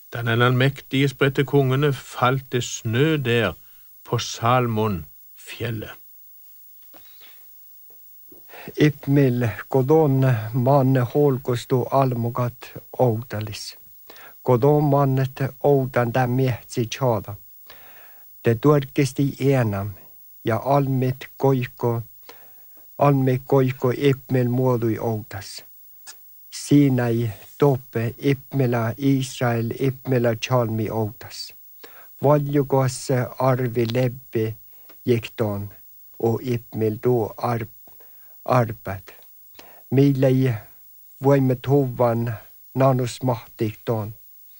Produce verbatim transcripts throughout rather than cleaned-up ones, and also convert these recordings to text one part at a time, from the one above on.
Da den allmektige spredte kongene, falt det snø der på Salmon fjellet. Ipmil kodon manne holkostu almugat oudalis. Kodon mannet oudan tämän mietsi tjada. Te tuorkisti enam ja almit koiko, almit koiko ipmil muodui oudas. Siinä ei toppe ipmila Israel ipmila chalmi oudas. Valjukas arvi lebbi jekton og ipmil do arp. Arbet. Mille voimme tuvan nanus mahtikton.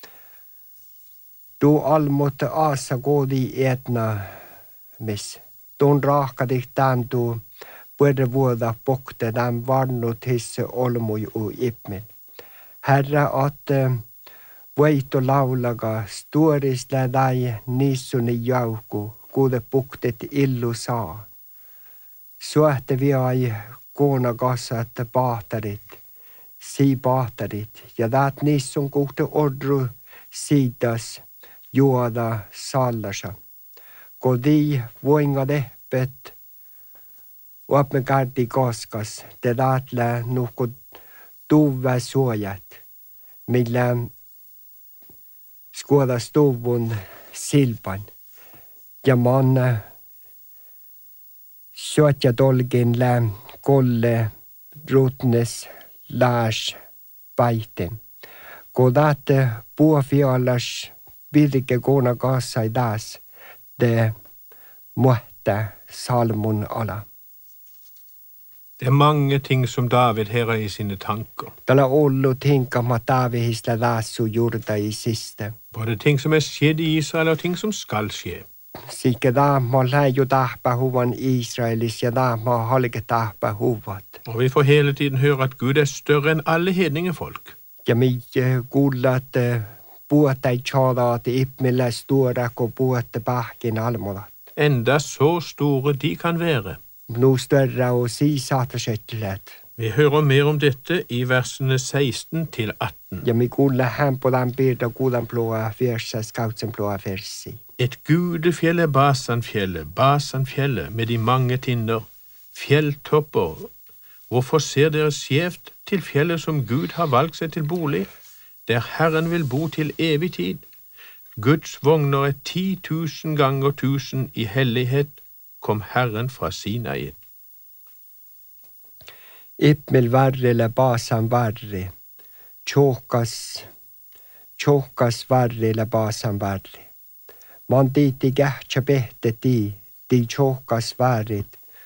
Du almot asa godi etna mis. Don rahkadik tämän du puede vuoda pokte tämän varnut hisse olmui u ipmil. Herra at voito laulaga stuoris lädai nissuni jauku kuude puktet illu saa. Suhte viai koona kassat pahtarit, sii pahtarit, ja täät nissun kuhte odru siitas juoda sallasa. Kodi voinga tehpet, uamme kärti kaskas, te täätle nuhku tuve suojat, millä skuodas tuvun silpan, ja manna Sötja tolkin lä kolle rutnes läs päiten. Kodate puofialas virke kona kassai taas de muhta salmon ala. Det er mange ting som David her har i sine tanker. Tällä ollut hinkama Davidista lässu jurda i siste. Både ting som er skjedd i Israel og ting som skal skje. Sikke da må läju tahpa huvan Israelis ja da må halke tahpa huvat. Og vi får hele tiden høre at Gud er større enn alle hedningefolk. Ja mi kuulat puhuta ei tjada at ipmillä stora ko puhuta pahkin almodat. Enda så store de kan være. Nu større og si satasettelet. Vi hører mer om dette i versene seksten til atten. Ja mi kuulla hän på den birda kuulan plåa versa skautsen plåa versi. Et gudefjell er Basanfjellet, Basanfjellet med de mange tinder, fjelltopper. Hvorfor ser dere skjevt til fjellet som Gud har valgt seg til bolig, der Herren vil bo til evig tid? Guds vogner er ti tusen ganger tusen i hellighet, kom Herren fra Sinai. Ipmil varrele Basan varri, tjåkas, tjåkas varrele Basan varri. Man diiti kähtsä pehte ti, ti tjåkas värit.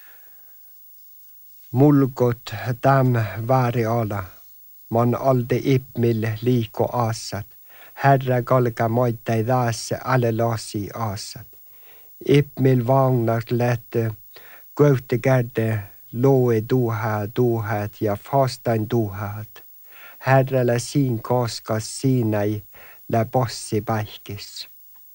Mulkot täm väri ala. Man alde ipmil liiko aasat. Herra kalka moittai tässä alle lasi aasat. Ipmil vagnat lätte, köyhte kärde loe duhaa duhat ja fastain duhat. Herralla siin koskas siinai lä bossi päihkis.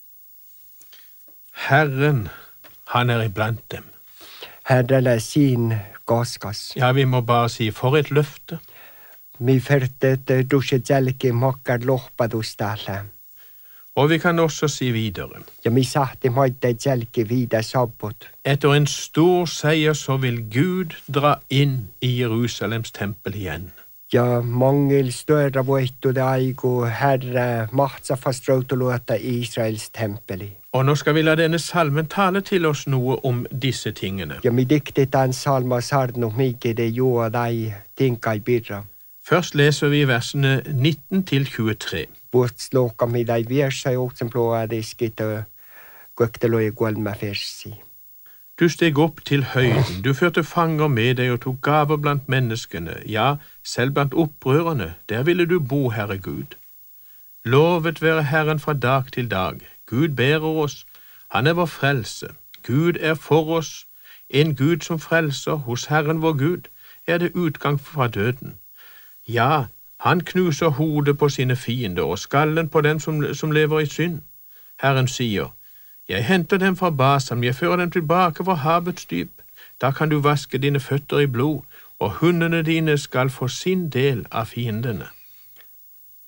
Herren, han er iblant dem. Herralla siin koskas. Ja, vi må bare si, for et løfte. Mi fertet dusjet jälkeen mokkar lohpadustalla. Og vi kan også si videre. Ja mi sahti moittai jälkeen viida sabbut. Etter en stor seier så vil Gud dra inn i Jerusalems tempel igjen. Ja mongil större voittude aiku herra mahtsa fast rautuluota Israels tempeli. Og nå skal vi la denne salmen tale til oss noe om disse tingene. Ja mi dikti tämän salma sarnu mikide juo dai tinkai birra. Først leser vi versene nitten til tjuetre. Puhtsloka mi dai versa johtsen ploa diskita kuekteloi kolme versi. Du steg opp til høyden, du førte fanger med deg og tok gaver blant menneskene, ja, selv blant opprørerne, der ville du bo, Herre Gud. Lovet være Herren fra dag til dag. Gud bærer oss, han er vår frelse. Gud er for oss, en Gud som frelser, hos Herren vår Gud er det utgang fra døden. Ja, han knuser hodet på sine fiender og skallen på dem som, som lever i synd. Herren sier, jeg henter dem fra Basan, jeg fører dem tilbake fra havets dyp. Da kan du vaske dine føtter i blod, og hundene dine skal få sin del av fiendene.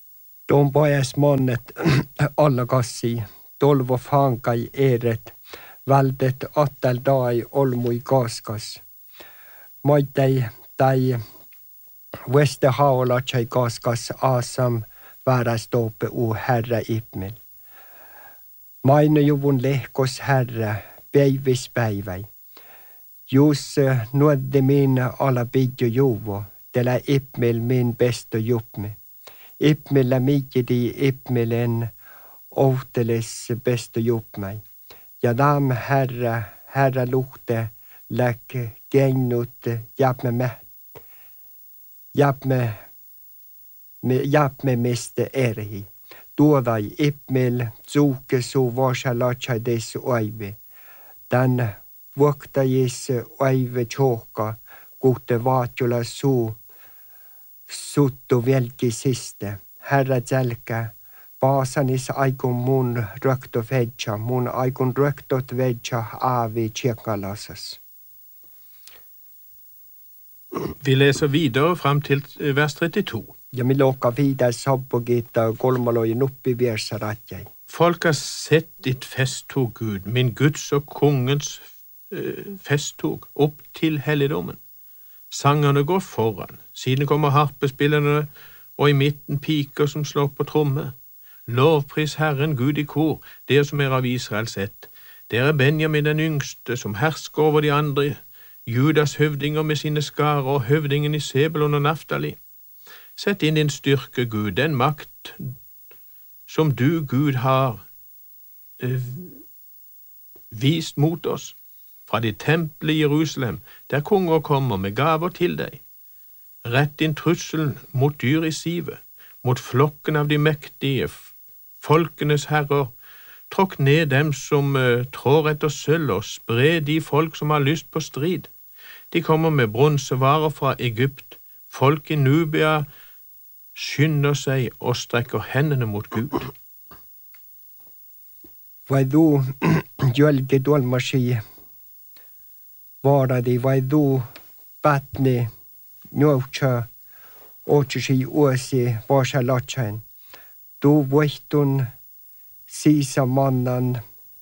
De bajas mannet alla kassi, tolvo fankai eret, väldet attel dai olmui kaskas. Maitei tai veste haolatsai kaskas asam väärästooppe u herra ipmel. Maino juvun lehkos herra, päivis päiväi. Jus nuodde min ala pidjo juvo, tela ipmel min besto jupme. Ipmellä miikidi ipmelen ohteles besto jupmai. Ja dam herra, herra luhte, läk gennut jäpme me, jäpme, jäpme miste erhi. Tuodai ipmel tsuuke su vasa latsa des oive. Tän vuoktajis oive tjohka, kuhte vaatjula suu, suttu velki siste. Herra tjälkä, vaasanis aikun mun rökto vedja, mun aikun röktot vedja aavi tjekkalasas. Vi läser videre frem til vers trettito. Ja mi låka vidare sabbogita kolmalojen uppi viersaratjai. Folk har sett ditt festtog, Gud, min Guds og kongens eh, festtog, opp til helligdommen. Sangerne går foran, siden kommer harpespillerne, og i midten piker som slår på tromme. Lovpris Herren Gud i kor, dere som er av Israels ett. Dere er Benjamin den yngste, som hersker over de andre, Judas høvdinger med sine skarer, og høvdingen i Sebulon og Naftali. Sett inn din styrke, Gud, den makt som du, Gud, har eh, vist mot oss, fra ditt tempel i Jerusalem, der konger kommer med gaver til deg. Rett din trussel mot dyr i sivet, mot flokken av de mektige, folkenes herrer. Tråkk ned dem som uh, trår etter sølv, og spre de folk som har lyst på strid. De kommer med bronsevarer fra Egypt. Folk i Nubia skynder seg og strekker hendene mot Gud. Vai du jölke dolmashi, varadi vai du patni njoutsa otsisi uosi vasa latsain. Du voihtun siisa mannan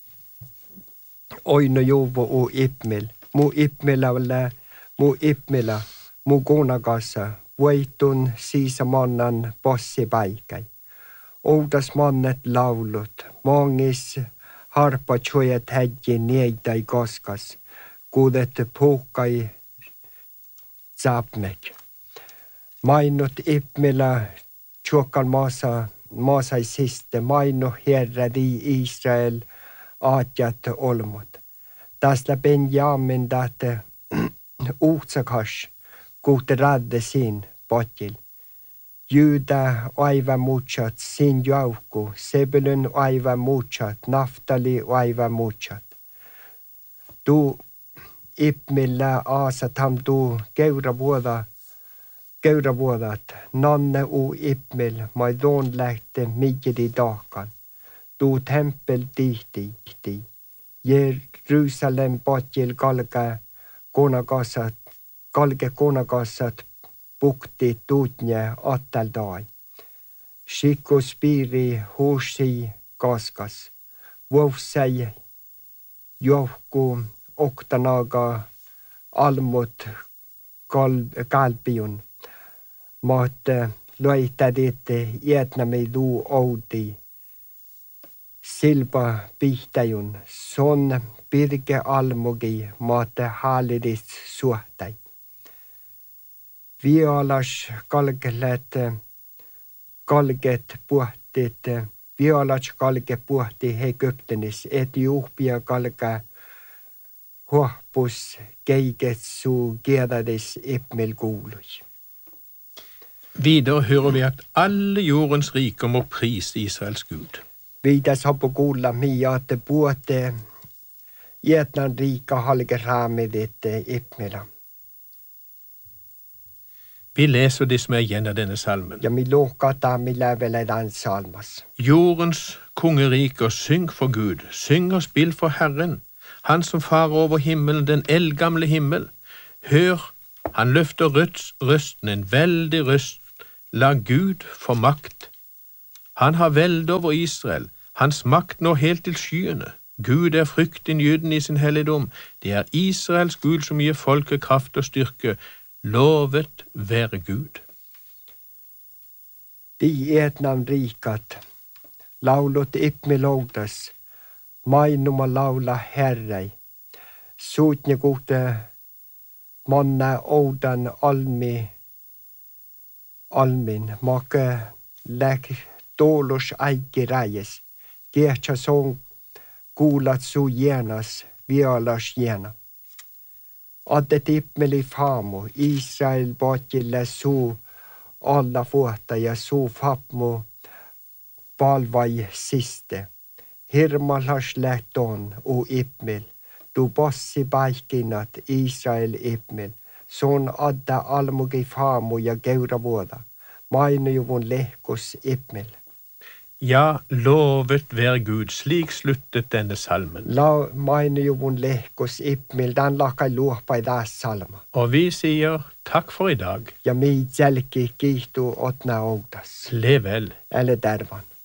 oino juvo u ipmel. Mu ipmelalle, mu ipmela, mu konagassa, voihtun siisa mannan possi päikäi. Oudas mannet laulut, mongis harpa tjojet hädji nieitai koskas, kuudet puhkai zapmek. Mainut ipmela tjokkal maasa, maasai siste, mainu herra di Israel aatjat olmut. Tästä Benjamin tähte uhtsakas, kuhte radde siin potjil. Juda aiva muchat, sin jauku, Sebulun aiva muchat, Naftali aiva muchat. Tu ipmillä aasat ham tu keuravuoda, keuravuodat, nanne u ipmil, maidon lähte mikidi daakan. Tu tempel tihti, tihti. Jerusalem potjil kalge konakassat, kalge konakassat, pukti tuutnje atteldai. Shikus piiri huusi kaskas. Vuossai johku oktanaga almut kalpiun. Maatte loitadit Vietnami duu oudi. Silpa pihtäjun. Son pirke almugi maatte haalidis suhtai. Vialas kalkelet, kalket puhtit, vialas kalke puhti Egyptenis, Etiopia kalke huahpus keiket su kiedadis ipmil kuului. Videre hører vi at alle jordens riker må prise Israels Gud. Vidare sapu kuulla miaate puhte Vietnan riika halkeraamidit ipmila. Vi leser det som er igjen av denne salmen. Ja mi lohkata millä veledään salmas. Jordens kongeriker, syng for Gud, syng og spill for Herren, han som farer over himmelen, den eldgamle himmel. Hør, han løfter røsten, en veldig røst. La Gud få makt. Han har velde over Israel, hans makt når helt til skyene. Gud er fryktinngytende i sin helligdom. Det er Israels Gud som gir folket kraft og styrke. Lovet være Gud. De etnam rikat, laulut ipmiloutas, mainuma laula herrei, suutne kuhte manna oudan almi, almin, make läk toolus äikki räjes, kiehtsä son kuulat su jänas, vialas jäna. Adde tippmeli faamu, Israel potjille su alla vuotta ja su fapmu palvai siste. Hirmalas lähton u ipmil, du bossi paikkinat Israel ipmil. Son adda almugi faamu ja geura vuoda. Mainujuvun lehkus ipmil. Ja, lovet være Gud, slik sluttet denne salmen. La mainujuvun lehkus ipmil, den lakai luopai tässä salma. Og vi sier takk for i dag. Ja mi jälki kiihtuu otna outas. Lev vel. Eller tervan.